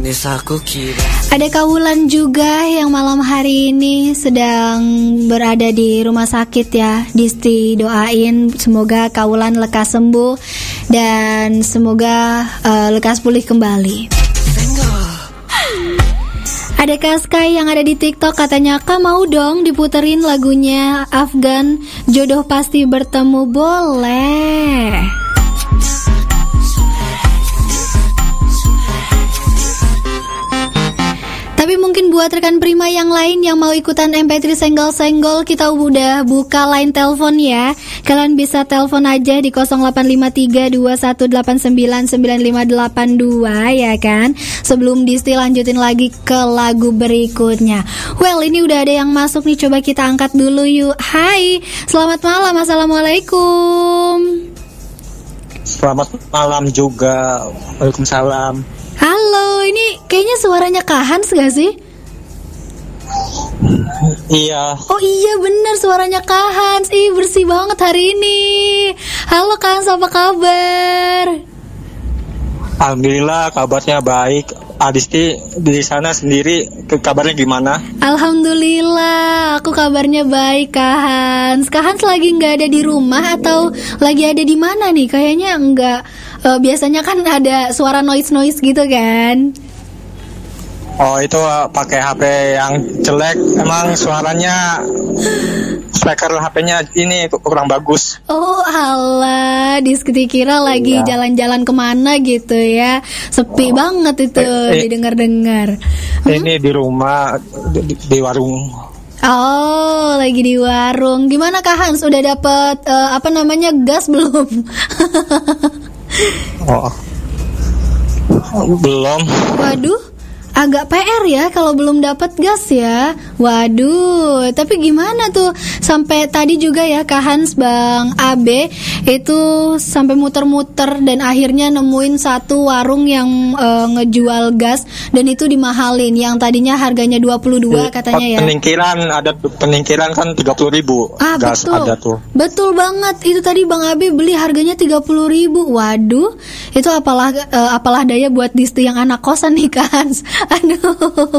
Ada Kaulan juga yang malam hari ini sedang berada di rumah sakit ya. Disti doain semoga Kaulan lekas sembuh dan semoga lekas pulih kembali. Ada Kak Sky yang ada di TikTok, katanya Kak mau dong diputerin lagunya Afgan Jodoh Pasti Bertemu. Boleh. Tapi mungkin buat rekan Prima yang lain yang mau ikutan MP3 senggol-senggol, kita udah buka line telepon ya. Kalian bisa telepon aja di 085321899582 ya kan. Sebelum Disti lanjutin lagi ke lagu berikutnya. Well, ini udah ada yang masuk nih, coba kita angkat dulu yuk. Hai, selamat malam, assalamualaikum. Selamat malam juga. Waalaikumsalam. Halo, ini kayaknya suaranya Kak Hans gak sih? Iya. Oh iya bener, suaranya Kak Hans. Ih, bersih banget hari ini. Halo Kak Hans, apa kabar? Alhamdulillah kabarnya baik. Adisti di sana sendiri kabarnya gimana? Alhamdulillah, aku kabarnya baik Kak Hans. Kak Hans lagi nggak ada di rumah atau lagi ada di mana nih? Kayaknya nggak. Biasanya kan ada suara noise gitu kan? Oh itu pakai HP yang jelek. Emang suaranya speaker HP-nya ini kurang bagus. Oh alah, dikira lagi jalan-jalan kemana gitu ya. Sepi banget itu didengar-dengar. Ini di rumah, di warung. Oh, lagi di warung. Gimana Kak Hans? Udah dapet gas belum? Oh, belum. Waduh, agak PR ya kalau belum dapat gas ya. Waduh, tapi gimana tuh sampai tadi juga ya Kak Hans, Bang Abe itu sampai muter-muter dan akhirnya nemuin satu warung yang ngejual gas dan itu dimahalin. Yang tadinya harganya 22 katanya ya. Peningkiran kan 30.000 gas betul. Ada tuh. Betul banget. Itu tadi Bang Abe beli harganya 30.000. Waduh, itu apalah daya buat Disti yang anak kosan nih Kak Hans. Aduh.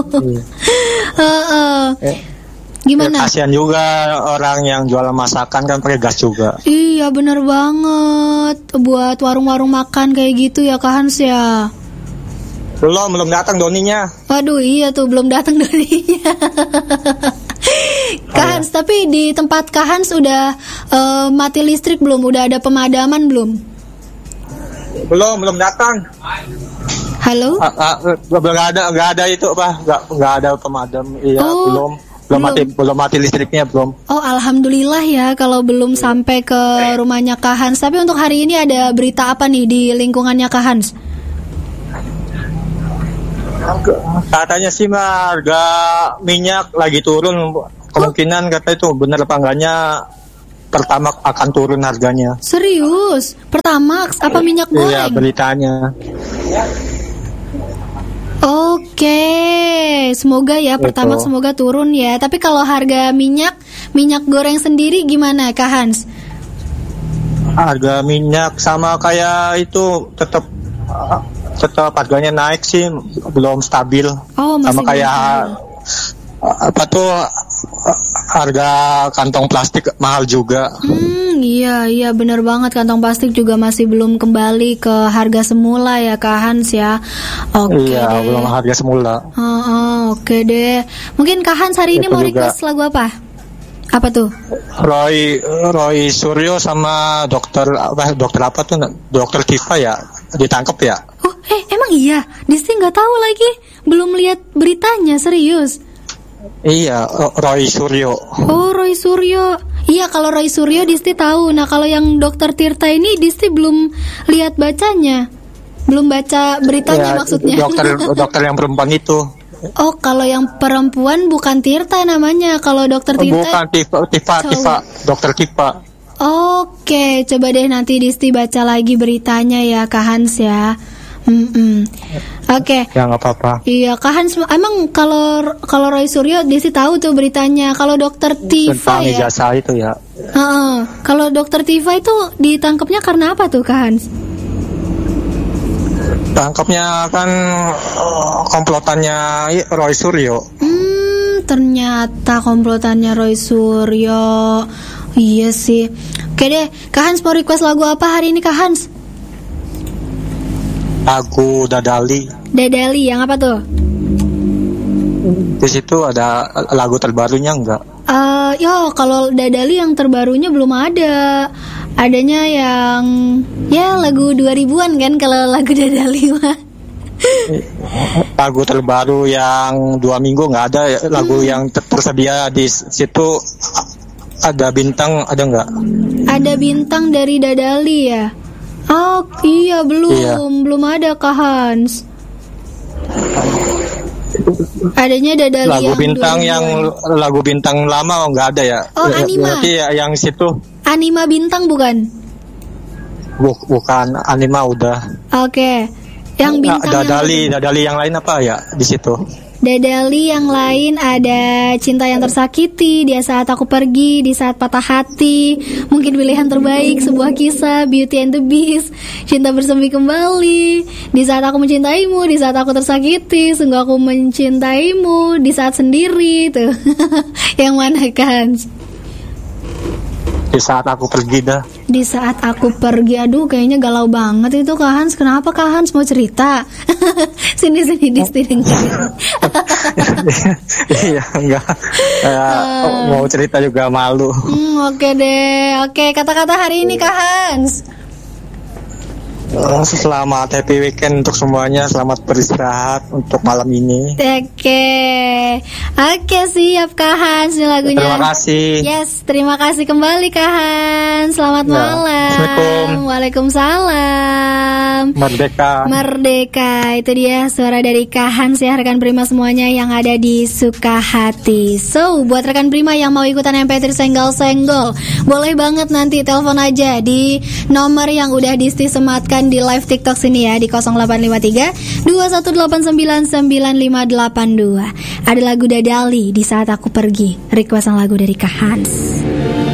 Gimana? Ya, kasihan juga orang yang jualan masakan kan pakai gas juga. Iya benar banget. Buat warung-warung makan kayak gitu ya Kak Hans ya. Belum datang doninya. Waduh iya tuh belum datang doninya. Kak Hans, tapi di tempat Kak Hans udah mati listrik belum? Udah ada pemadaman belum? Belum datang. Halo? Nggak ada itu apa? Nggak ada pemadam. Iya, belum mati listriknya belum. Oh, alhamdulillah ya kalau belum sampai ke rumahnya Kak Hans. Tapi untuk hari ini ada berita apa nih di lingkungannya Kak Hans? Katanya sih harga minyak lagi turun. Kemungkinan kata itu benar apa enggaknya Pertamax akan turun harganya. Serius? Pertamax apa minyak goreng? Iya, beritanya. Oke, semoga ya Pertamax semoga turun ya. Tapi kalau harga minyak goreng sendiri gimana Kak Hans? Harga minyak sama kayak itu tetap harganya naik sih, belum stabil. Oh, masih sama kayak apa tuh harga kantong plastik mahal juga. Iya benar banget, kantong plastik juga masih belum kembali ke harga semula ya Kak Hans ya. Oke. Iya, belum harga semula. Oke deh. Mungkin Kak Hans hari ini mau request lagu apa? Apa tuh? Roy Suryo sama dokter apa tuh? Dokter Tifa ya ditangkap ya? Oh, emang iya? Disti nggak tahu lagi. Belum lihat beritanya, serius. Iya, Roy Suryo. Oh, Roy Suryo. Iya, kalau Roy Suryo Disti tahu. Nah, kalau yang Dokter Tirta ini Disti belum lihat bacanya. Belum baca beritanya ya, maksudnya. Dokter yang perempuan itu. Oh, kalau yang perempuan bukan Tirta namanya. Kalau Dokter Tirta bukan Tifa, Dokter Tifa. Oke, coba deh nanti Disti baca lagi beritanya ya Kak Hans ya. Oke. Ya nggak apa-apa. Iya, Kak Hans, emang kalau Roy Suryo Disti tahu tuh beritanya. Kalau Dokter Tifa ya. Ijazah itu ya. Kalau Dokter Tifa itu ditangkapnya karena apa tuh Kak Hans? Tangkapnya kan komplotannya Roy Suryo. Ternyata komplotannya Roy Suryo. Iya sih. Oke deh, Kak Hans mau request lagu apa hari ini Kak Hans? Lagu Dadali. Dadali yang apa tuh? Di situ ada lagu terbarunya enggak? Kalau Dadali yang terbarunya belum ada. Adanya yang lagu 2000-an kan kalau lagu Dadali mah. Lagu terbaru yang 2 minggu nggak ada. Lagu yang tersedia di situ ada bintang, ada nggak? Ada bintang dari Dadali ya? Oh iya, belum ada Kak Hans. Adanya Dadali lagu yang bintang 2000-an. Yang lagu bintang lama nggak ada ya? Anima. Berarti yang situ Anima bintang bukan? Bukan, Anima udah. Oke. Yang bintang Dadali yang lain apa ya di situ? Dadali yang lain ada Cinta yang Tersakiti, Di Saat Aku Pergi, Di Saat Patah Hati, Mungkin Pilihan Terbaik, Sebuah Kisah, Beauty and the Beast, Cinta Bersemi Kembali, Di Saat Aku Mencintaimu, Di Saat Aku Tersakiti, Sungguh Aku Mencintaimu, Di Saat Sendiri tuh. Yang mana kan? Di Saat Aku Pergi dah. Di Saat Aku Pergi. Aduh kayaknya galau banget itu Kak Hans. Kenapa Kak Hans mau cerita? Sini di sini. Iya enggak. Mau cerita juga malu. Oke deh. Oke, kata-kata hari ini Kak Hans. Selamat happy weekend untuk semuanya. Selamat beristirahat untuk malam ini. Oke, siap Kak Hans lagunya. Terima kasih. Yes, terima kasih kembali Kak Hans. Selamat malam. Assalamualaikum. Waalaikumsalam. Merdeka. Itu dia suara dari Kak Hans ya, rekan Prima semuanya yang ada di Sukahati. So, buat rekan Prima yang mau ikutan MP3 senggol-senggol, boleh banget nanti telepon aja di nomor yang udah disematkan di live TikTok sini ya, di 0853 2189 9582. Ada lagu Dadali, Di Saat Aku Pergi, requestan lagu dari Kak Hans.